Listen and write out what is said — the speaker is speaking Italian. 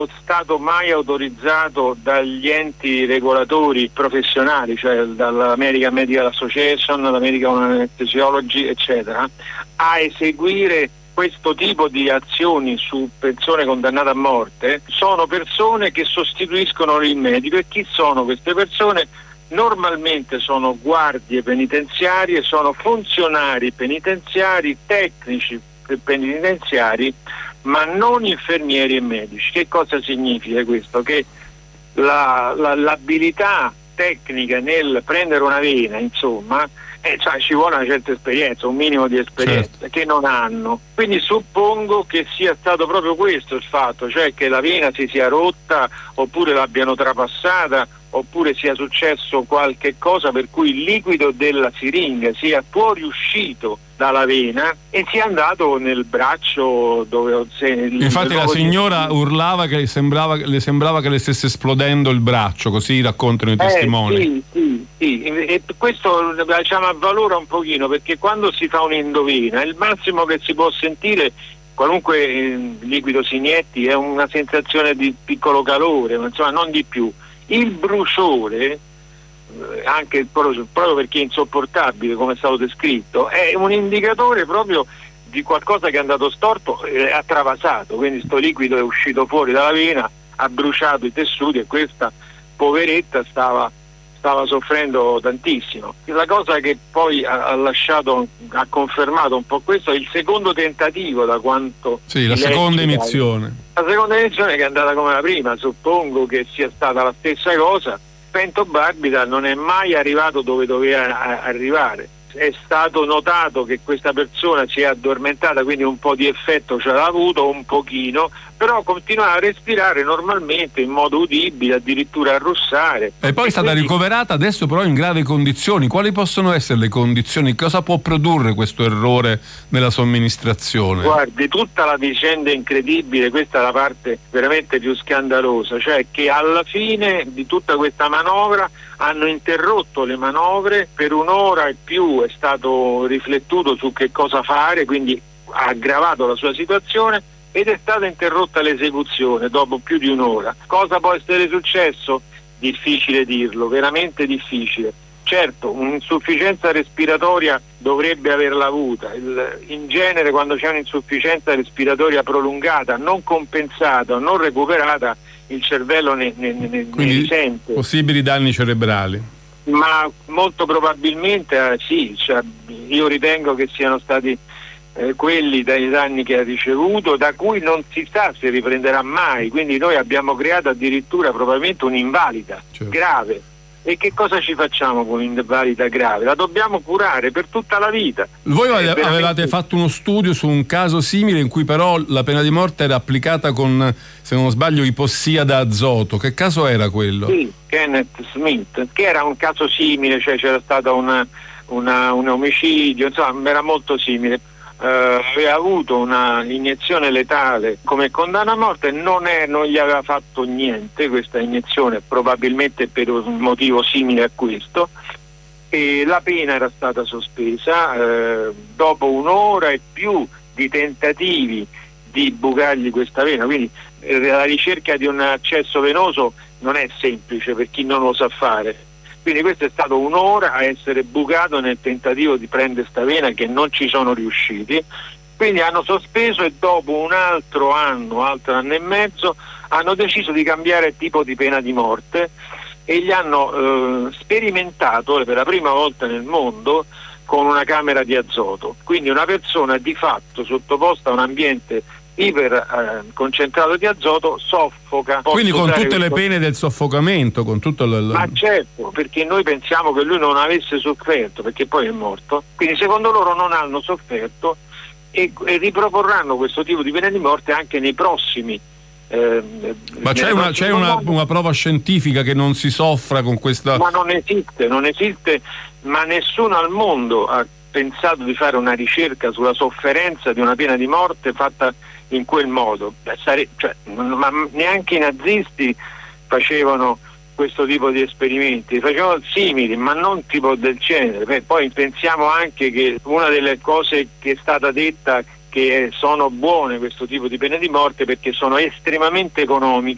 stato mai autorizzato dagli enti regolatori professionali, cioè dall'American Medical Association, dall'American Anesthesiology, eccetera, a eseguire questo tipo di azioni su persone condannate a morte. Sono persone che sostituiscono il medico. E chi sono queste persone? Normalmente sono guardie penitenziarie, sono funzionari penitenziari, tecnici penitenziari, ma non infermieri e medici. Che cosa significa questo? Che l'abilità tecnica nel prendere una vena, insomma, ci vuole una certa esperienza, un minimo di esperienza, certo, che non hanno. Quindi suppongo che sia stato proprio questo il fatto, cioè che la vena si sia rotta, oppure l'abbiano trapassata, oppure sia successo qualche cosa per cui il liquido della siringa sia fuoriuscito dalla vena e sia andato nel braccio dove infatti la signora urlava che le sembrava che le stesse esplodendo il braccio, così raccontano i testimoni. Sì. E questo, diciamo, avvalora un pochino, perché quando si fa un'endovena il massimo che si può sentire, qualunque liquido si inietti, è una sensazione di piccolo calore, ma insomma non di più. Il bruciore, anche proprio perché è insopportabile, come è stato descritto, è un indicatore proprio di qualcosa che è andato storto e ha travasato, quindi sto liquido è uscito fuori dalla vena, ha bruciato i tessuti e questa poveretta stava soffrendo tantissimo. La cosa che poi ha confermato un po' questo è il secondo tentativo, da quanto la seconda iniezione. La seconda iniezione, che è andata come la prima, suppongo che sia stata la stessa cosa. Pentobarbital non è mai arrivato dove doveva arrivare. È stato notato che questa persona si è addormentata, quindi un po' di effetto ce l'ha avuto, un pochino, però continuava a respirare normalmente, in modo udibile, addirittura a russare. E poi è stata ricoverata, adesso però in gravi condizioni. Quali possono essere le condizioni? Cosa può produrre questo errore nella somministrazione? Guardi, tutta la vicenda è incredibile, questa è la parte veramente più scandalosa, cioè che alla fine di tutta questa manovra hanno interrotto le manovre per un'ora e più, è stato riflettuto su che cosa fare, quindi ha aggravato la sua situazione ed è stata interrotta l'esecuzione dopo più di un'ora. Cosa può essere successo? Difficile dirlo, veramente difficile. Certo, un'insufficienza respiratoria dovrebbe averla avuta. In genere, quando c'è un'insufficienza respiratoria prolungata, non compensata o non recuperata, il cervello ne risente. Possibili danni cerebrali. Ma molto probabilmente sì, cioè, io ritengo che siano stati quelli dai danni che ha ricevuto, da cui non si sa se riprenderà mai. Quindi noi abbiamo creato addirittura probabilmente un'invalida, certo, grave. E che cosa ci facciamo con un'invalida grave? La dobbiamo curare per tutta la vita. Voi avevate fatto uno studio su un caso simile in cui però la pena di morte era applicata con, se non sbaglio, ipossia da azoto. Che caso era quello? Sì, Kenneth Smith, che era un caso simile, cioè c'era stato un omicidio, insomma era molto simile. Aveva avuto una iniezione letale come condanna a morte, non gli aveva fatto niente questa iniezione, probabilmente per un motivo simile a questo, e la pena era stata sospesa dopo un'ora e più di tentativi di bucargli questa vena. Quindi la ricerca di un accesso venoso non è semplice per chi non lo sa fare. Quindi questo è stato un'ora a essere bucato nel tentativo di prendere sta vena, che non ci sono riusciti. Quindi hanno sospeso e dopo un altro anno e mezzo, hanno deciso di cambiare tipo di pena di morte e gli hanno sperimentato per la prima volta nel mondo con una camera di azoto. Quindi una persona di fatto sottoposta a un ambiente iper concentrato di azoto soffoca. Quindi con tutte le pene del soffocamento, con tutto Ma certo, perché noi pensiamo che lui non avesse sofferto, perché poi è morto, quindi secondo loro non hanno sofferto e riproporranno questo tipo di pena di morte anche nei prossimi. Ma c'è una prova scientifica che non si soffra con questa? Ma non esiste, ma nessuno al mondo ha pensato di fare una ricerca sulla sofferenza di una pena di morte fatta in quel modo. Ma neanche i nazisti facevano questo tipo di esperimenti, facevano simili, ma non tipo del genere. Poi pensiamo anche che una delle cose che è stata detta, che sono buone questo tipo di pene di morte perché sono estremamente economiche